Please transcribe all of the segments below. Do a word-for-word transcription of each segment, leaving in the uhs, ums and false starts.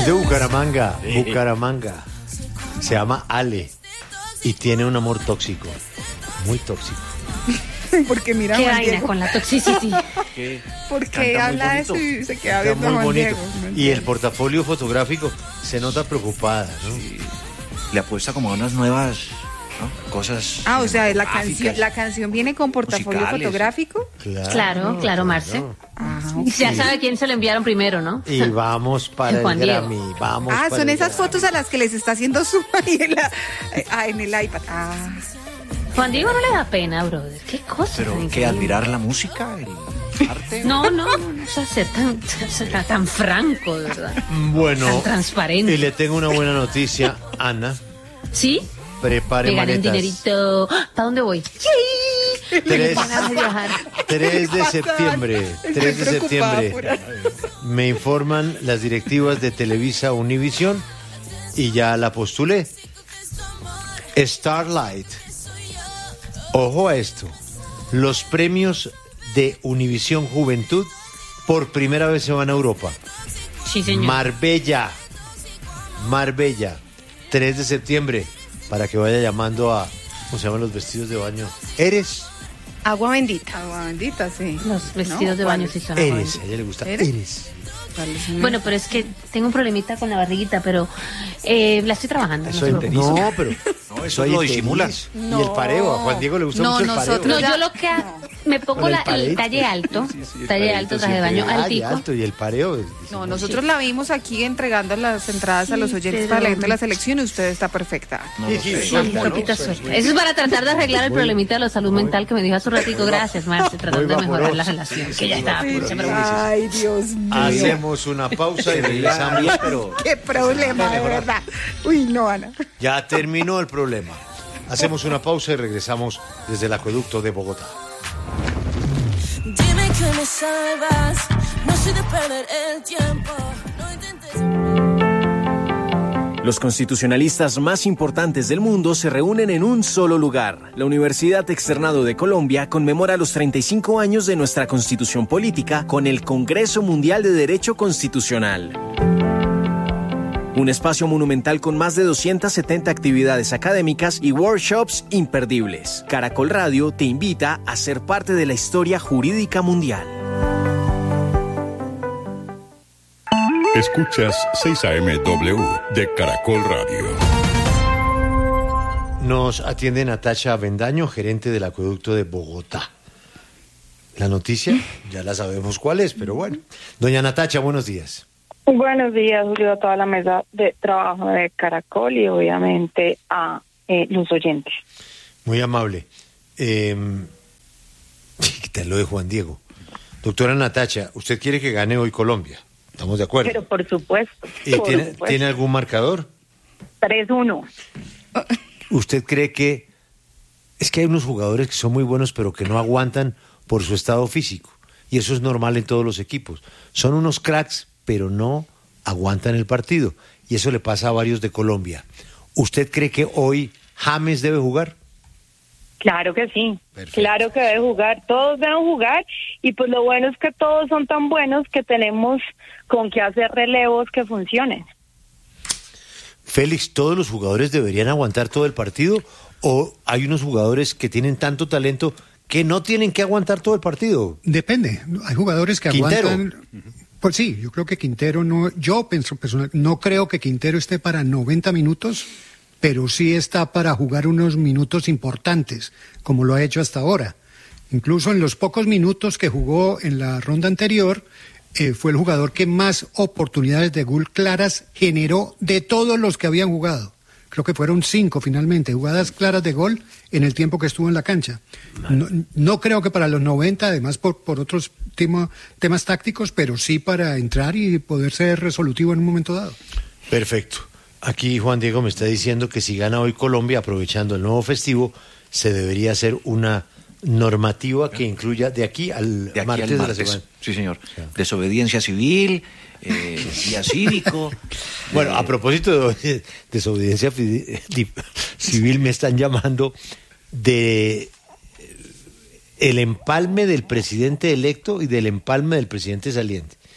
Es de Bucaramanga, Bucaramanga. Se llama Ale y tiene un amor tóxico, muy tóxico. Porque mira, ¿Qué Juan vaina Diego. con la toxicity? Porque habla de eso y se queda Está viendo a muy Juan bonito. Diego. No Y entiendo. el portafolio fotográfico se nota preocupada, ¿no? Sí. Le apuesta como a unas nuevas, ¿no?, cosas. Ah, o sea, la cinematográficas. canción, la canción viene con portafolio Musicales. fotográfico. Claro, claro, Marce. Ah, ok. Ya sabe a quién se lo enviaron primero, ¿no? Y vamos para el Juan Diego. Grammy, vamos Ah, para son el esas Grammy. fotos a las que les está haciendo zoom ahí en, la, ah, en el iPad. Ah, Juan Diego no le da pena, brother. ¿Qué cosa? Pero tan que increíble. admirar la música, el arte. No, no, no, no sea ser tan, tan, tan franco, de verdad. Bueno, Tan transparente. y le tengo una buena noticia, Ana. ¿Sí? Prepare Me gané un maletas. dinerito. ¿Para dónde voy? ¡Sí! Tres, Ganas de viajar. tres de septiembre, Estoy tres de preocupada septiembre. Me informan las directivas de Televisa Univisión y ya la postulé. Starlight. Ojo a esto. Los premios de Univisión Juventud por primera vez se van a Europa. Sí, señor. Marbella. Marbella. tres de septiembre. Para que vaya llamando a, ¿cómo se llaman los vestidos de baño? Eres. agua bendita. Agua bendita, sí. Los vestidos ¿No? de baño ¿Cuáles? sí son Eres. agua A ella le gusta. ¿Eres? Eres. ¿Cuáles son? Bueno, pero es que tengo un problemita con la barriguita, pero eh, la estoy trabajando. Eso no, hay se preocupe. no, pero No, eso hay lo en disimulas. tenis. Y el pareo, a Juan Diego le gusta No, mucho el nosotros pareo. No, ya- yo lo que ha- me pongo Con el la, el pareito. talle alto, Sí, sí, el talle pareito alto, traje de baño Ay, altico. alto, y el pareo. es- No, nosotros la vimos aquí entregando las entradas a los Sí, oyentes pero- para la gente de la selección y usted está perfecta. No Sí, lo sí, sé. sí. Con Suelta, ¿no? poquita Suelta. suerte. Eso es para tratar de arreglar el Muy- problemita de la salud mental que me dijo hace un ratico. Gracias, Marce, tratando de muy mejorar vaporoso. la relación, que ya estaba Sí, pura, sí, pero sí. bueno. Ay, Dios mío. Hacemos una pausa y regresamos. pero Qué problema, de verdad. Uy, no, Ana. Ya terminó el problema. Hacemos una pausa y regresamos desde el acueducto de Bogotá. Dime que me salvas, no soy de perder el tiempo. No intentes. Los constitucionalistas más importantes del mundo se reúnen en un solo lugar. La Universidad Externado de Colombia conmemora los treinta y cinco años de nuestra Constitución Política con el Congreso Mundial de Derecho Constitucional. Un espacio monumental con más de doscientas setenta actividades académicas y workshops imperdibles. Caracol Radio te invita a ser parte de la historia jurídica mundial. Escuchas seis A M W de Caracol Radio. Nos atiende Natacha Avendaño, gerente del acueducto de Bogotá. La noticia, ya la sabemos cuál es, pero bueno. Doña Natacha, buenos días. Buenos días, Julio, a toda la mesa de trabajo de Caracol y obviamente a eh, los oyentes. Muy amable. Eh, te lo de Juan Diego. Doctora Natacha, ¿usted quiere que gane hoy Colombia? ¿Estamos de acuerdo? Pero por supuesto. ¿Y por tiene, supuesto. ¿tiene algún marcador? tres uno. ¿Usted cree que es que hay unos jugadores que son muy buenos pero que no aguantan por su estado físico? Y eso es normal en todos los equipos. Son unos cracks, pero no aguantan el partido. Y eso le pasa a varios de Colombia. ¿Usted cree que hoy James debe jugar? Claro que sí, Perfecto. claro que debe jugar, todos deben jugar y pues lo bueno es que todos son tan buenos que tenemos con qué hacer relevos que funcionen. Félix, ¿todos los jugadores deberían aguantar todo el partido? ¿O hay unos jugadores que tienen tanto talento que no tienen que aguantar todo el partido? Depende, hay jugadores que Quintero. aguantan. Pues sí, yo creo que Quintero no, yo pienso personal, no creo que Quintero esté para noventa minutos, pero sí está para jugar unos minutos importantes, como lo ha hecho hasta ahora. Incluso en los pocos minutos que jugó en la ronda anterior, eh, fue el jugador que más oportunidades de gol claras generó de todos los que habían jugado. Creo que fueron cinco finalmente, jugadas claras de gol en el tiempo que estuvo en la cancha. No, no creo que para los noventa, además por, por otros tema, temas tácticos, pero sí para entrar y poder ser resolutivo en un momento dado. Perfecto. Aquí Juan Diego me está diciendo que si gana hoy Colombia, aprovechando el nuevo festivo, se debería hacer una normativa que incluya de aquí al De aquí martes, al de la martes. semana. Sí, señor. O sea. Desobediencia civil, eh, día cívico. Bueno, eh, a propósito de desobediencia fi- di- civil, me están llamando de el empalme del presidente electo y del empalme del presidente saliente.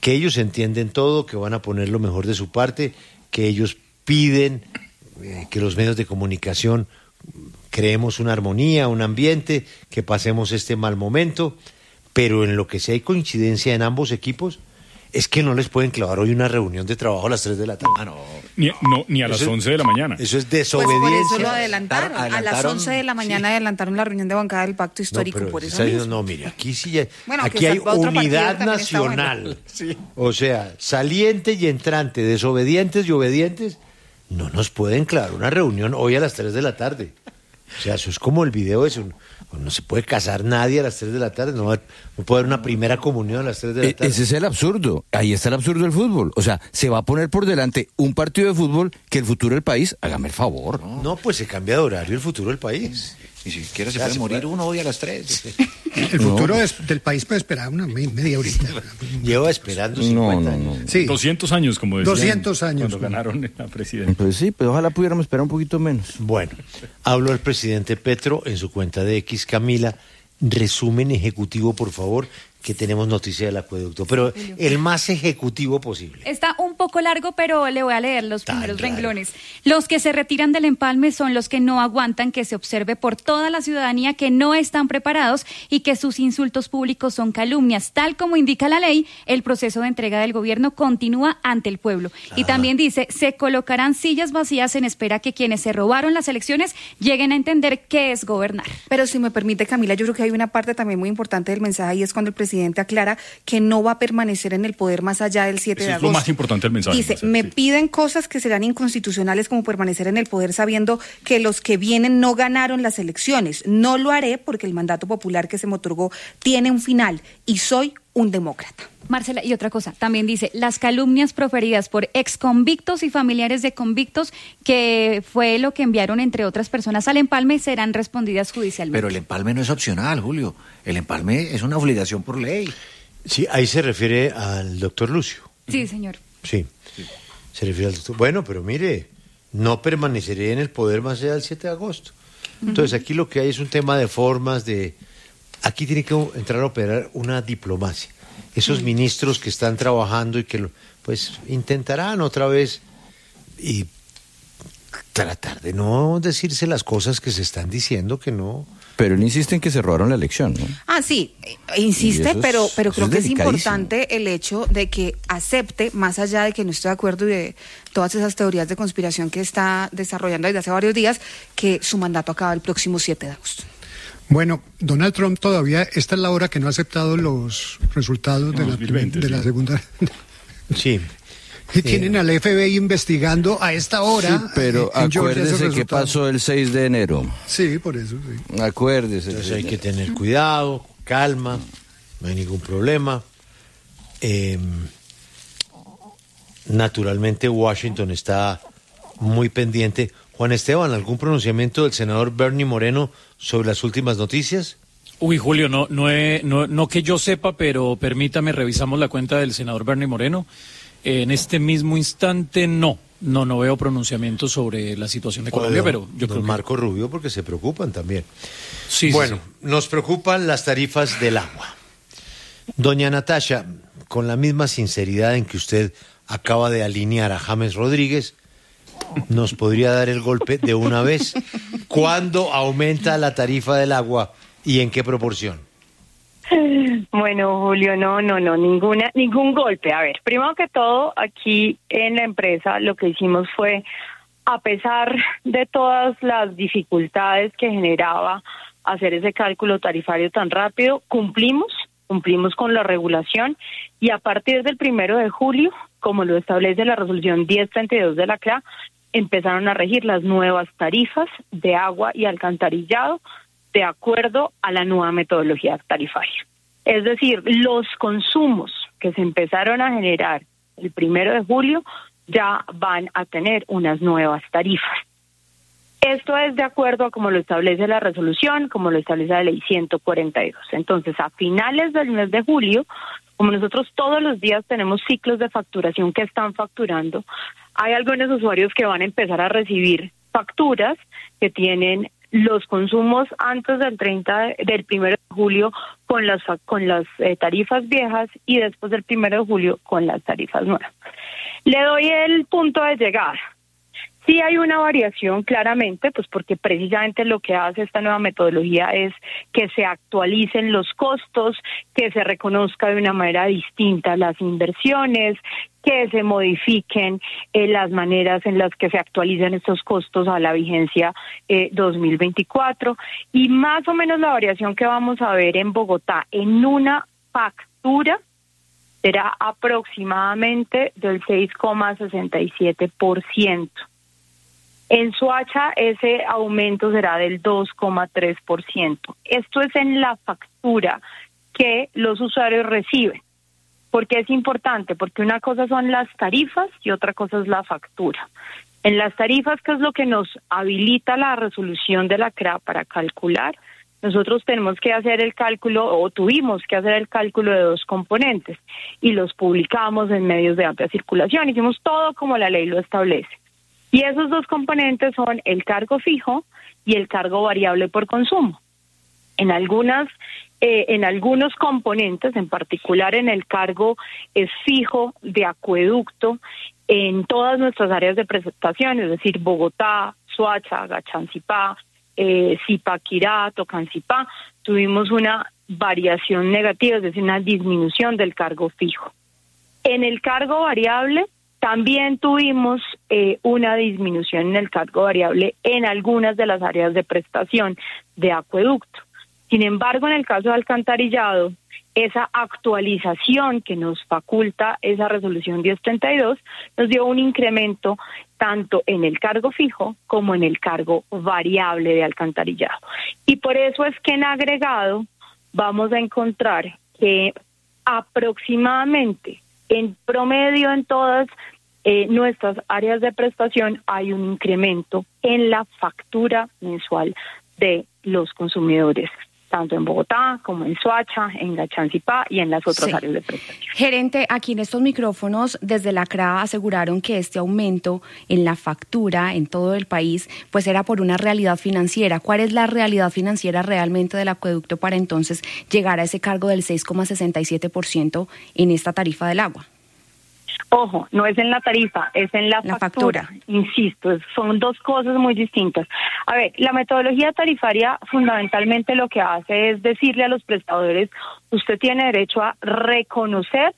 que ellos entienden todo, que van a poner lo mejor de su parte, que ellos piden eh, que los medios de comunicación creemos una armonía, un ambiente, que pasemos este mal momento, pero en lo que sí hay coincidencia en ambos equipos es que no les pueden clavar hoy una reunión de trabajo a las tres de la tarde. Ah, no. Ni, no, ni a las Eso- once de la mañana. Eso es Pues por desobediencia. eso lo adelantaron. A las Adelantaron, once de la mañana adelantaron la reunión de bancada del Pacto Histórico. No, pero por eso está diciendo, mismo. no, mire, aquí sí ya- Bueno, aquí que hay salva otro partido unidad también está nacional. bueno. O sea, saliente y entrante, desobedientes y obedientes, no nos pueden clavar una reunión hoy a las tres de la tarde. O sea, eso es como el video ese. un- No se puede casar nadie a las tres de la tarde, no, va- no puede haber una primera comunión a las tres de la E- tarde. Ese es el absurdo. Ahí está el absurdo del fútbol. O sea, se va a poner por delante un partido de fútbol que el futuro del país, hágame el favor. No, pues se cambia de horario el futuro del país. Y si quiere se Ya puede se morir puede. uno hoy a las tres. El futuro es- del país puede esperar una me- media horita. Lleva esperando No, cincuenta no, años. no. Sí. doscientos años, como decían. doscientos años, Cuando Juan. ganaron la presidencia. Pues sí, pues ojalá pudiéramos esperar un poquito menos. Bueno, habló el presidente Petro en su cuenta de X. Camila, resumen ejecutivo, por favor, que tenemos noticia del acueducto, pero el más ejecutivo posible. Está un poco largo, pero le voy a leer los Tan primeros raro. renglones. Los que se retiran del empalme son los que no aguantan que se observe por toda la ciudadanía que no están preparados y que sus insultos públicos son calumnias. Tal como indica la ley, el proceso de entrega del gobierno continúa ante el pueblo. Y también dice, se colocarán sillas vacías en espera que quienes se robaron las elecciones lleguen a entender qué es gobernar. Pero si me permite, Camila, yo creo que hay una parte también muy importante del mensaje y es cuando el presidente aclara que no va a permanecer en el poder más allá del siete Eso de es lo agosto. más importante del mensaje. Dice, Marcela, me sí. piden cosas que serán inconstitucionales como permanecer en el poder sabiendo que los que vienen no ganaron las elecciones. No lo haré porque el mandato popular que se me otorgó tiene un final y soy un demócrata. Marcela, y otra cosa, también dice, las calumnias proferidas por exconvictos y familiares de convictos, que fue lo que enviaron, entre otras personas, al empalme, serán respondidas judicialmente. Pero el empalme no es opcional, Julio. El empalme es una obligación por ley. Sí, ahí se refiere al doctor Lucio. Sí, señor. Sí, se refiere al doctor. Bueno, pero mire, no permaneceré en el poder más allá del siete de agosto. Entonces aquí lo que hay es un tema de formas, de... Aquí tiene que entrar a operar una diplomacia. Esos ministros que están trabajando y que lo- pues intentarán otra vez y tratar de no decirse las cosas que se están diciendo, que no... Pero él insiste en que se robaron la elección, ¿no? Ah, sí, eh, Y insiste, eso es- pero, pero eso creo es que es delicadísimo. importante el hecho de que acepte, más allá de que no esté de acuerdo y de todas esas teorías de conspiración que está desarrollando desde hace varios días, que su mandato acaba el próximo siete de agosto. Bueno, Donald Trump todavía, esta es la hora que no ha aceptado los resultados de, la, dos mil veinte, de la sí. segunda. Sí. Y tienen al F B I investigando a esta hora. Sí, pero en Georgia esos acuérdese que resultados. pasó el seis de enero. Sí, por eso, sí. Acuérdese. Entonces hay que tener cuidado, calma, no hay ningún problema. Eh, naturalmente Washington está muy pendiente. Juan Esteban, ¿algún pronunciamiento del senador Bernie Moreno sobre las últimas noticias? Uy, Julio, no, no, he- no, no que yo sepa, pero permítame, revisamos la cuenta del senador Bernie Moreno. Eh, en este mismo instante, no, no, no veo pronunciamiento sobre la situación de Colombia, O pero yo don creo que... Marco Rubio, porque se preocupan también. Sí, sí, bueno, sí. nos preocupan las tarifas del agua. Doña Natasha, con la misma sinceridad en que usted acaba de alinear a James Rodríguez, ¿nos podría dar el golpe de una vez? ¿Cuándo aumenta la tarifa del agua y en qué proporción? Bueno, Julio, no, no, no, ninguna, ningún golpe. A ver, primero que todo, aquí en la empresa lo que hicimos fue, a pesar de todas las dificultades que generaba hacer ese cálculo tarifario tan rápido, cumplimos, cumplimos con la regulación y a partir del primero de julio, como lo establece la resolución diez treinta y dos de la C L A, empezaron a regir las nuevas tarifas de agua y alcantarillado de acuerdo a la nueva metodología tarifaria. Es decir, los consumos que se empezaron a generar el primero de julio ya van a tener unas nuevas tarifas. Esto es de acuerdo a como lo establece la resolución, como lo establece la ley ciento cuarenta y dos. Entonces, a finales del mes de julio, como nosotros todos los días tenemos ciclos de facturación que están facturando, hay algunos usuarios que van a empezar a recibir facturas que tienen los consumos antes del treinta de, del primero de julio con las con las eh, tarifas viejas y después del primero de julio con las tarifas nuevas. Le doy el punto de llegada. Sí hay una variación claramente, pues porque precisamente lo que hace esta nueva metodología es que se actualicen los costos, que se reconozca de una manera distinta las inversiones, que se modifiquen eh, las maneras en las que se actualizan estos costos a la vigencia eh, dos mil veinticuatro. Y más o menos la variación que vamos a ver en Bogotá en una factura será aproximadamente del seis coma sesenta y siete por ciento. En Soacha ese aumento será del dos coma tres por ciento. Esto es en la factura que los usuarios reciben. ¿Por qué es importante? Porque una cosa son las tarifas y otra cosa es la factura. En las tarifas, que es lo que nos habilita la resolución de la C R A para calcular, nosotros tenemos que hacer el cálculo, o tuvimos que hacer el cálculo de dos componentes, y los publicamos en medios de amplia circulación. Hicimos todo como la ley lo establece. Y esos dos componentes son el cargo fijo y el cargo variable por consumo. En algunas, eh, en algunos componentes, en particular en el cargo es fijo de acueducto, en todas nuestras áreas de prestación, es decir, Bogotá, Soacha, Gachancipá, eh, Zipaquirá, Tocancipá, tuvimos una variación negativa, es decir, una disminución del cargo fijo. En el cargo variable, también tuvimos eh, una disminución en el cargo variable en algunas de las áreas de prestación de acueducto. Sin embargo, en el caso de alcantarillado, esa actualización que nos faculta esa resolución diez treinta y dos nos dio un incremento tanto en el cargo fijo como en el cargo variable de alcantarillado. Y por eso es que en agregado vamos a encontrar que aproximadamente en promedio en todas eh, nuestras áreas de prestación hay un incremento en la factura mensual de los consumidores, tanto en Bogotá como en Soacha, en Gachancipá y en las otras sí. áreas de prestación. Gerente, aquí en estos micrófonos desde la C R A aseguraron que este aumento en la factura en todo el país pues era por una realidad financiera. ¿Cuál es la realidad financiera realmente del acueducto para entonces llegar a ese cargo del seis coma sesenta y siete por ciento en esta tarifa del agua? Ojo, no es en la tarifa, es en la, la factura. factura. Insisto, son dos cosas muy distintas. A ver, la metodología tarifaria fundamentalmente lo que hace es decirle a los prestadores, usted tiene derecho a reconocer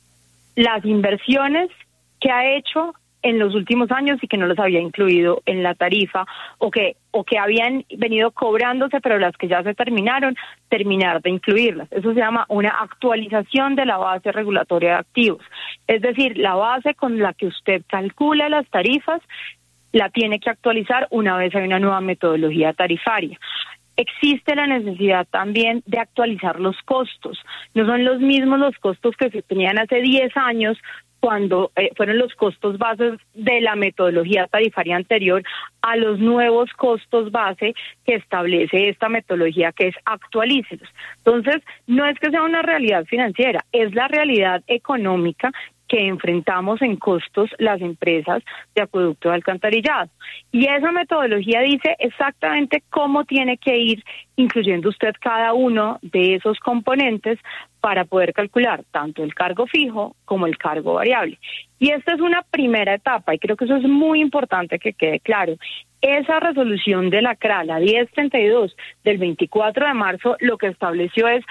las inversiones que ha hecho en los últimos años y que no los había incluido en la tarifa, o que o que habían venido cobrándose, pero las que ya se terminaron, terminar de incluirlas. Eso se llama una actualización de la base regulatoria de activos. Es decir, la base con la que usted calcula las tarifas la tiene que actualizar una vez hay una nueva metodología tarifaria. Existe la necesidad también de actualizar los costos. No son los mismos los costos que se tenían hace diez años, cuando eh, fueron los costos bases de la metodología tarifaria anterior, a los nuevos costos base que establece esta metodología, que es actualícelos. Entonces, no es que sea una realidad financiera, es la realidad económica que enfrentamos en costos las empresas de acueducto de alcantarillado. Y esa metodología dice exactamente cómo tiene que ir incluyendo usted cada uno de esos componentes para poder calcular tanto el cargo fijo como el cargo variable. Y esta es una primera etapa, y creo que eso es muy importante que quede claro. Esa resolución de la C R A, la diez treinta y dos del veinticuatro de marzo, lo que estableció es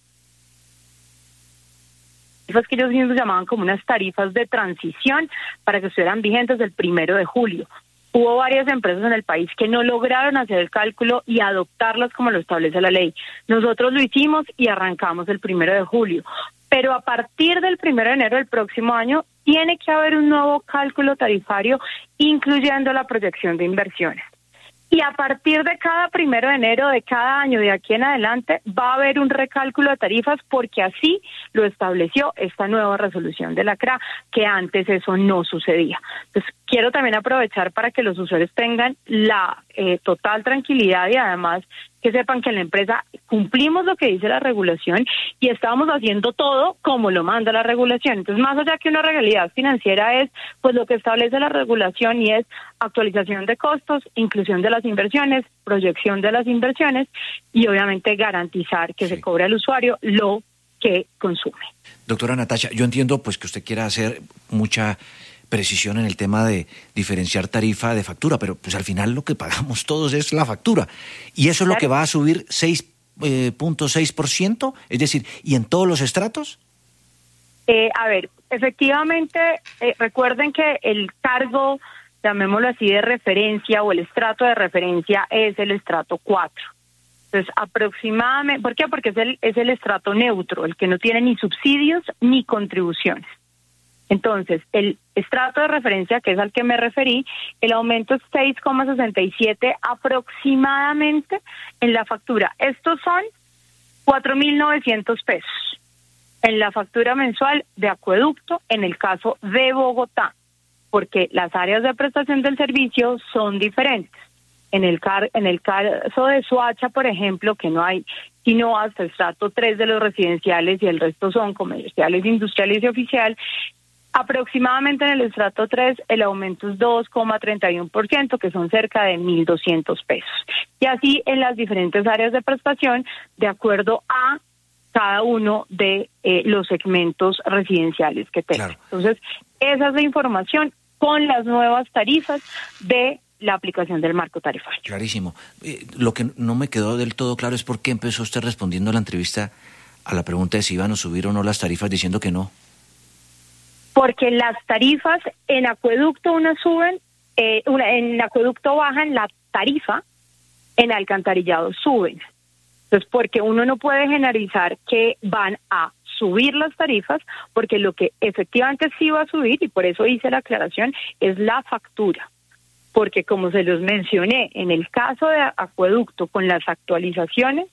tarifas que ellos mismos llamaban como unas tarifas de transición para que estuvieran vigentes el primero de julio. Hubo varias empresas en el país que no lograron hacer el cálculo y adoptarlas como lo establece la ley. Nosotros lo hicimos y arrancamos el primero de julio. Pero a partir del primero de enero del próximo año tiene que haber un nuevo cálculo tarifario, incluyendo la proyección de inversiones. Y a partir de cada primero de enero de cada año de aquí en adelante va a haber un recálculo de tarifas, porque así lo estableció esta nueva resolución de la C R A, que antes eso no sucedía. Entonces, quiero también aprovechar para que los usuarios tengan la eh, total tranquilidad y además que sepan que en la empresa cumplimos lo que dice la regulación y estábamos haciendo todo como lo manda la regulación. Entonces, más allá que una realidad financiera es pues lo que establece la regulación y es actualización de costos, inclusión de las inversiones, proyección de las inversiones y obviamente garantizar que sí. se cobre al usuario lo que consume. Doctora Natacha, yo entiendo pues que usted quiera hacer mucha precisión en el tema de diferenciar tarifa de factura, pero pues al final lo que pagamos todos es la factura. Y eso es lo que va a subir seis punto seis por ciento, es decir, ¿y en todos los estratos? Eh, a ver, efectivamente, eh, recuerden que el cargo, llamémoslo así, de referencia o el estrato de referencia es el estrato cuatro. Entonces, aproximadamente, ¿por qué? Porque es el, es el estrato neutro, el que no tiene ni subsidios ni contribuciones. Entonces, el estrato de referencia, que es al que me referí, el aumento es seis coma sesenta y siete aproximadamente en la factura. Estos son cuatro mil novecientos pesos en la factura mensual de acueducto en el caso de Bogotá, porque las áreas de prestación del servicio son diferentes. En el, car en el caso de Soacha, por ejemplo, que no hay sino hasta el estrato tres de los residenciales y el resto son comerciales, industriales y oficial, aproximadamente en el estrato tres el aumento es dos coma treinta y uno por ciento, que son cerca de mil doscientos pesos. Y así en las diferentes áreas de prestación, de acuerdo a cada uno de eh, los segmentos residenciales que tengan. Claro. Entonces, esa es la información con las nuevas tarifas de la aplicación del marco tarifario. Clarísimo. Eh, lo que no me quedó del todo claro es por qué empezó usted respondiendo a la entrevista a la pregunta de si iban a subir o no las tarifas diciendo que no. Porque las tarifas en acueducto una suben, eh, una, en acueducto bajan la tarifa, en alcantarillado suben. Entonces, porque uno no puede generalizar que van a subir las tarifas, porque lo que efectivamente sí va a subir, y por eso hice la aclaración, es la factura. Porque como se los mencioné, en el caso de acueducto, con las actualizaciones,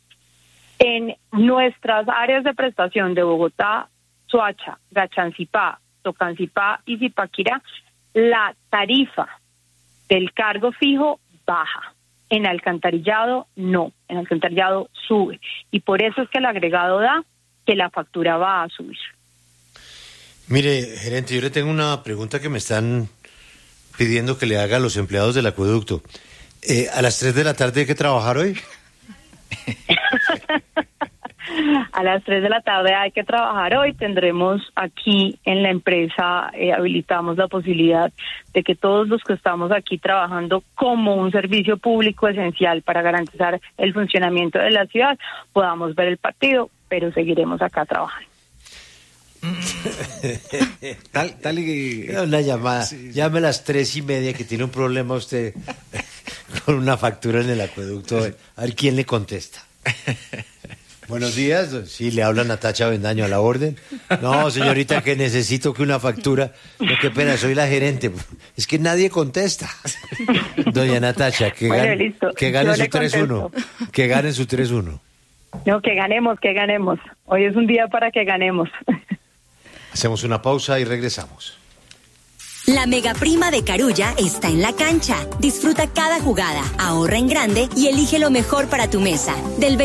en nuestras áreas de prestación de Bogotá, Soacha, Gachancipá, Tocancipá y Zipaquirá, la tarifa del cargo fijo baja. En alcantarillado no, en alcantarillado sube. Y por eso es que el agregado da que la factura va a subir. Mire, gerente, yo le tengo una pregunta que me están pidiendo que le haga a los empleados del acueducto. Eh, ¿A las tres de la tarde hay que trabajar hoy? A las tres de la tarde hay que trabajar hoy. Tendremos aquí en la empresa, eh, habilitamos la posibilidad de que todos los que estamos aquí trabajando como un servicio público esencial para garantizar el funcionamiento de la ciudad, podamos ver el partido, pero seguiremos acá trabajando. tal, tal y... Una llamada, sí. Llame a las tres y media que tiene un problema usted con una factura en el acueducto. A ver quién le contesta. Buenos días, sí, le habla Natacha Bendaño, a la orden. No, señorita, que necesito que una factura. No, qué pena, soy la gerente. Es que nadie contesta. Doña Natacha, que, bueno, gane, listo. que gane su tres uno. Que gane su tres uno. No, que ganemos, que ganemos. Hoy es un día para que ganemos. Hacemos una pausa y regresamos. La mega prima de Carulla está en la cancha. Disfruta cada jugada, ahorra en grande y elige lo mejor para tu mesa. Del